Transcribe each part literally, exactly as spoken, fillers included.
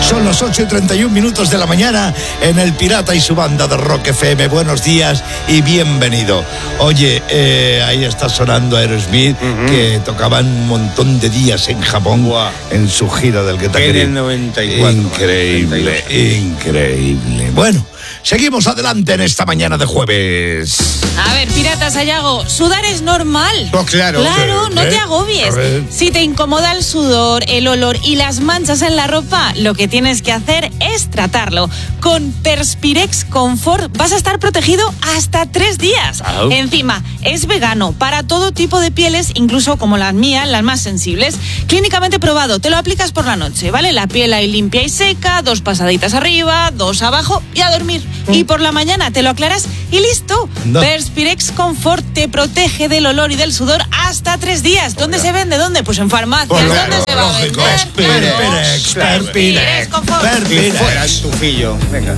Son las ocho y treinta y un minutos de la mañana en El Pirata y su banda de Rock F M. Buenos días y bienvenido. Oye, eh, ahí está sonando Aerosmith, uh-huh. que tocaban un montón de días en Japón, wow. en su gira del Get En el noventa y cuatro. Increíble, increíble. Bueno, seguimos adelante en esta mañana de jueves. A ver, Pirata Sayago, ¿sudar es normal? Oh, claro. Claro, ¿Eh? no te agobies. Si te incomoda el sudor, el olor y las manchas en la ropa, lo que tienes que hacer es tratarlo. Con Perspirex Comfort vas a estar protegido hasta tres días. Oh. Encima, es vegano para todo tipo de pieles, incluso como las mías, las más sensibles. Clínicamente probado, te lo aplicas por la noche, ¿vale? La piel ahí limpia y seca, dos pasaditas arriba, dos abajo y a dormir. Mm. Y por la mañana te lo aclaras y listo. No. Perspirex Comfort te protege del olor y del sudor hasta tres días. ¿Dónde Hola. se vende? ¿Dónde? Pues en farmacias. Pues ¿Dónde claro, se va a vender? Perspirex, Perspirex, Perspirex. Fuera el tufillo. Venga.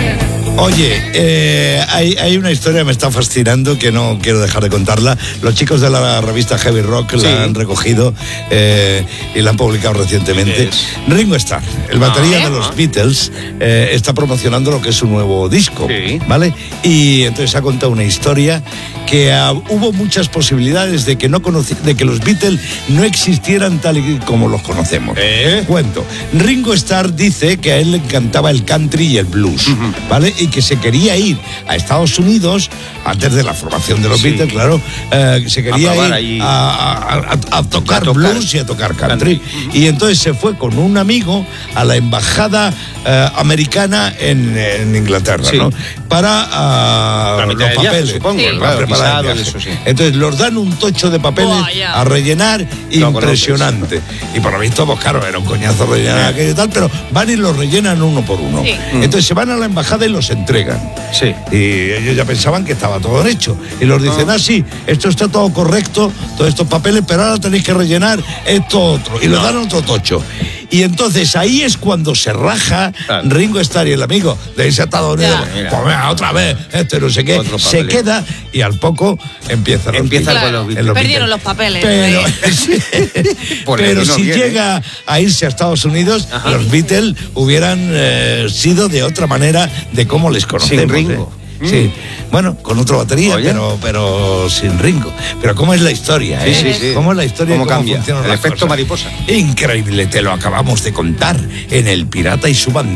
Oye, eh, hay, hay una historia que me está fascinando que no quiero dejar de contarla. Los chicos de la revista Heavy Rock sí. la han recogido eh, y la han publicado recientemente. Ringo Starr, el batería ah, de los Beatles, eh, está promocionando lo que es su nuevo disco, sí. ¿vale? Y entonces ha contado una historia que uh, hubo muchas posibilidades de que no conoci- de que los Beatles no existieran tal y como los conocemos. ¿Eh? Cuento. Ringo Starr dice que a él le encantaba el country y el blues, uh-huh. ¿vale? Y que se quería ir a Estados Unidos antes de la formación de los sí. Beatles, claro, eh, se quería a ir a, a, a, a tocar a blues y a tocar country. country. Y entonces se fue con un amigo a la embajada eh, americana en, en Inglaterra, sí. ¿no? Para, uh, para los papeles. Viaje, supongo, sí. para claro, preparar el viaje. Eso, sí. Entonces los dan un tocho de papeles oh, yeah. a rellenar, no, impresionante. Y por lo visto, pues claro, era un coñazo rellenar yeah. aquello y tal, pero van y los rellenan uno por uno. Sí. Entonces se van a la embajada y los entregan. Sí. Y ellos ya pensaban que estaba todo hecho. Y los dicen, ah, ah sí, esto está todo correcto, todos estos papeles, pero ahora tenéis que rellenar esto otro. Y no. les dan otro tocho. Y entonces ahí es cuando se raja claro. Ringo Starr y el amigo de irse a Estados Unidos. Yeah. Pues venga, otra vez, esto no sé qué. Se queda y al poco empieza los Empieza claro. con los Beatles. Perdieron los papeles. Pero, pero si viene. llega a irse a Estados Unidos, ajá. los Beatles hubieran eh, sido de otra manera de cómo les conocemos. Sin Ringo. ¿eh? Sí, bueno, con otra batería, pero, pero sin Ringo. Pero ¿cómo es la historia? Sí, eh? sí, sí. ¿Cómo es la historia? ¿Cómo, ¿Cómo cambia? funcionan El las efecto cosas? mariposa. Increíble, te lo acabamos de contar en El Pirata y su banda.